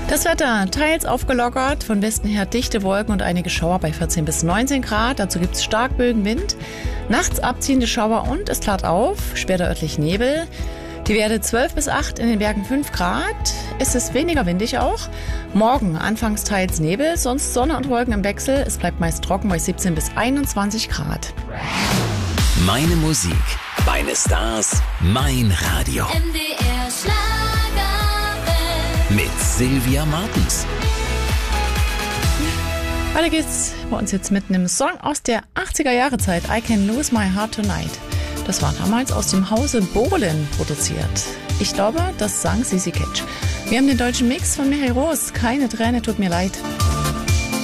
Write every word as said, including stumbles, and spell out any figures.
Das Wetter teils aufgelockert, von Westen her dichte Wolken und einige Schauer bei vierzehn bis neunzehn Grad. Dazu gibt es Starkböen, Wind, nachts abziehende Schauer und es klart auf, später örtlich Nebel. Die Werte zwölf bis acht, in den Bergen fünf Grad. Es ist weniger windig auch. Morgen anfangs teils Nebel, sonst Sonne und Wolken im Wechsel. Es bleibt meist trocken bei siebzehn bis einundzwanzig Grad. Meine Musik, meine Stars, mein Radio. M D R Schlager Mit Sylvia Martens. Weiter geht's bei uns jetzt mit einem Song aus der achtziger Jahre Zeit. I Can Lose My Heart Tonight. Das war damals aus dem Hause Bohlen produziert. Ich glaube, das sang Sisi Catch. Wir haben den deutschen Mix von Michael Roos. Keine Träne tut mir leid.